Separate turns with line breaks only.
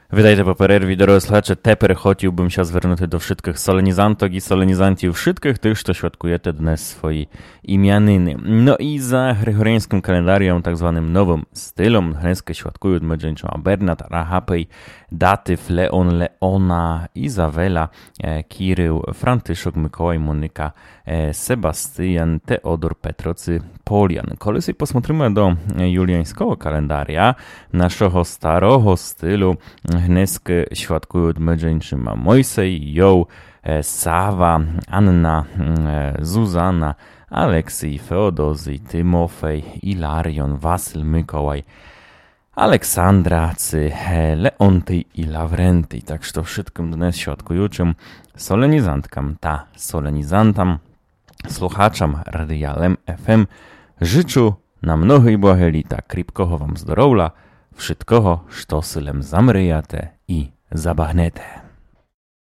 Видайте по перерві, дорогі слухачі, тепер хотів би ще звернути до всіх solenizantok і solenizantів, всіх тих, що святкуєте днес свої ім'янини. No i za gregoriańskim kalendarium, tak zwanym nowym stylem, dneska świadkują mężczyźni Bernard, Rahapej, Datyw, Leon, Leona, Izabela, Kirył, Franciszek, Mikołaj, Monika, Sebastian, Teodor, Petrocy, Polian. Kolej posмотрimy do juliańskiego kalendaria, naszego starego stylu. Dneska świadkują mężczyźni Mojsej, Joł, Sawa, Anna, Zuzana, Aleksiej, Feodozy, Tymofej, Ilarion, Wasyl, Mikołaj, Aleksandra, Leontyj i Lawrentyj. Tak że to wszystkim dnes świadkującym solenizantkam ta solenizantam, słuchaczom Radialem FM życzę na mnohej błahe lita kripkoho wam zdorowla, wszystkoho, što sylem zamryjate i zabahnete.